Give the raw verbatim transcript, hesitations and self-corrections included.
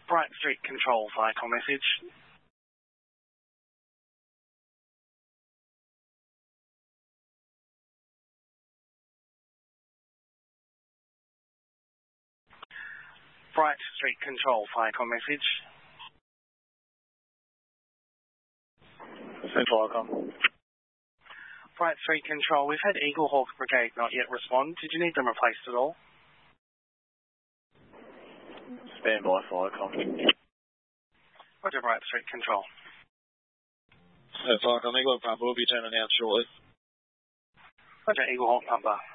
Bright Street Control, Viacom message. Bright Street Control, Viacom message. Central Viacom. Bright Street Control, we've had Eagle Hawk Brigade not yet respond. Did you need them replaced at all? Stand by, Viacom. Roger, Bright Street Control. Central Viacom, Eagle Hawk Pumper will be turning out shortly. Roger, Eagle Hawk Pumper.